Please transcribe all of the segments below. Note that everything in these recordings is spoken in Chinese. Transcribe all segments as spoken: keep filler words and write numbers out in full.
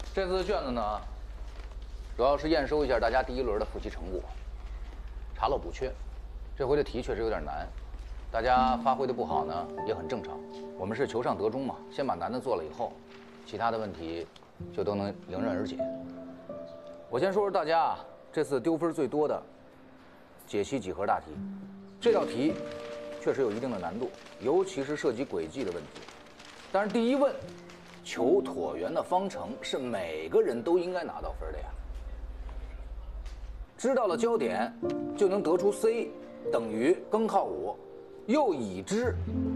这次的卷子呢，主要是验收一下大家第一轮的复习成果，查漏补缺。这回的题确实有点难，大家发挥的不好呢，也很正常。我们是求上得中嘛，先把难的做了以后，其他的问题就都能迎刃而解。我先说说大家啊，这次丢分最多的解析几何大题，这道题确实有一定的难度，尤其是涉及轨迹的问题。但是第一问，求椭圆的方程是每个人都应该拿到分的呀。知道了焦点，就能得出 c 等于根号五，又已知。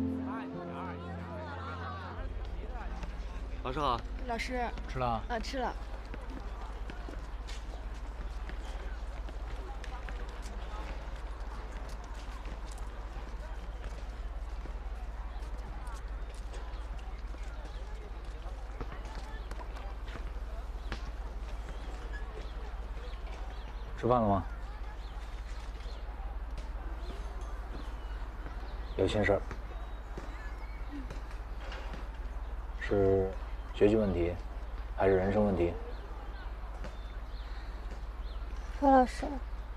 老师好。 老师吃了？ 啊，吃了。 吃饭了吗？有心事儿？是学习问题，还是人生问题？ 何老师，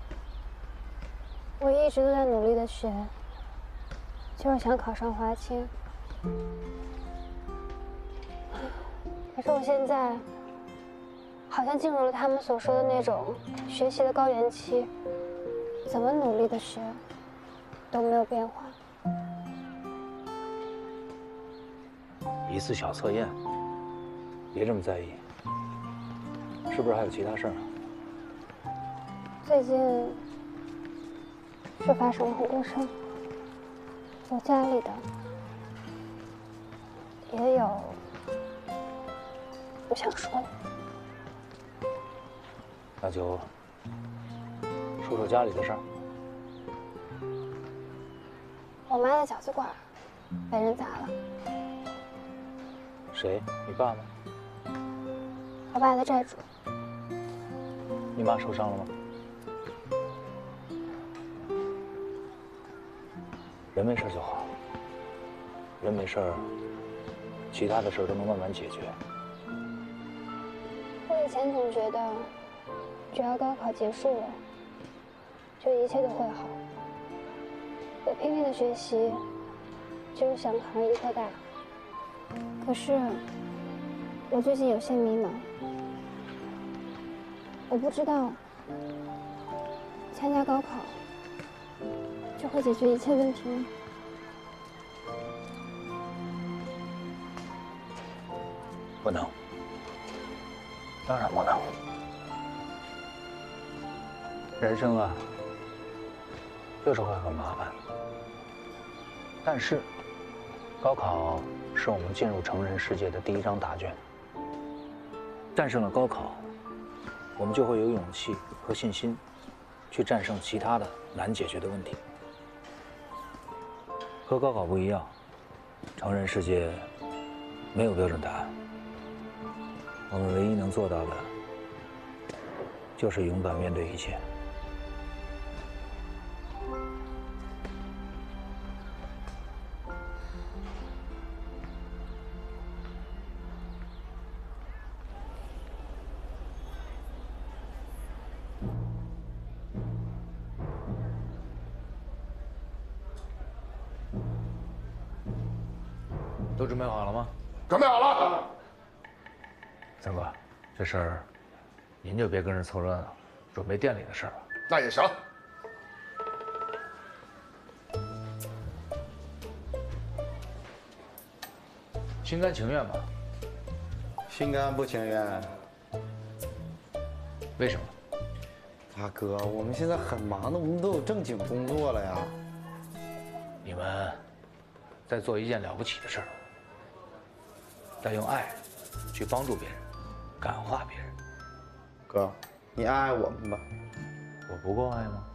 我一直都在努力的学，就是想考上华清。可是我现在好像进入了他们所说的那种学习的高原期，怎么努力的学都没有变化。 一次小测验，别这么在意。是不是还有其他事儿啊？ 最近是发生了很多事儿，有家里的，也有不想说的。 那就说说家里的事儿。 我妈的饺子馆被人砸了。 谁？你爸吗？ 我爸的债主。 你妈受伤了吗？人没事就好，人没事，其他的事都能慢慢解决。 我以前总觉得，只要高考结束了，就一切都会好。我拼命的学习，就是想考上医科大。可是，我最近有些迷茫，我不知道参加高考就会解决一切问题吗？ 不能，当然不能。人生啊，就是会很麻烦。但是，高考是我们进入成人世界的第一张答卷。战胜了高考，我们就会有勇气和信心，去战胜其他的难解决的问题。和高考不一样，成人世界没有标准答案。我们唯一能做到的，就是勇敢面对一切。都准备好了吗？ 准备好了。 三哥，这事儿您就别跟着凑热闹，准备店里的事儿吧。 那也行。 心甘情愿吧？ 心甘不情愿。 为什么？ 大哥，我们现在很忙的，我们都有正经工作了呀。 你们在做一件了不起的事儿，在用爱去帮助别人，感化别人。 哥，你爱爱我们吧。 我不够爱吗？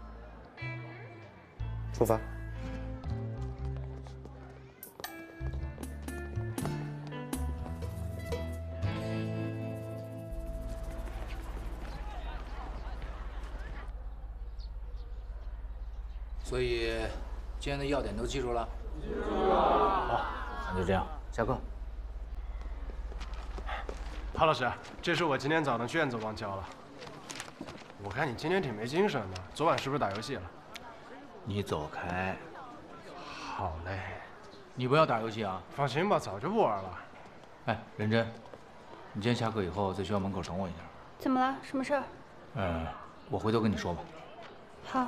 出发。 所以今天的要点都记住了？记住了。好，那就这样，下课。 郝老师，这是我今天早上卷子忘交了。我看你今天挺没精神的，昨晚是不是打游戏了？ 你走开。 好嘞。 你不要打游戏啊！ 放心吧，早就不玩了。 哎，认真，你今天下课以后在学校门口等我一下。 怎么了？什么事儿？ 嗯，我回头跟你说吧。 好。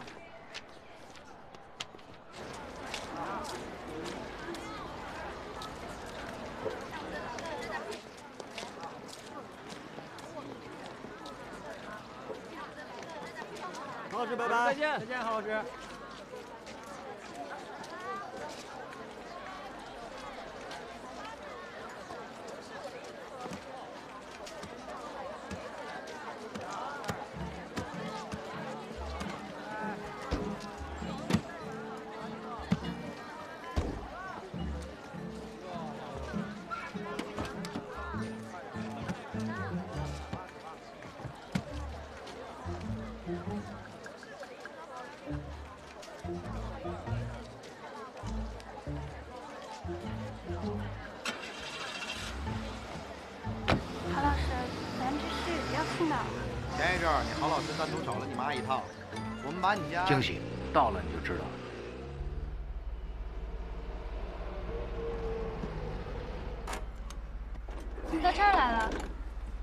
郝老师，拜拜！再见，再见，郝老师。 郝老师，咱这是要去哪儿？ 前一阵儿你郝老师单独找了你妈一趟，我们把你家惊喜到了你就知道了。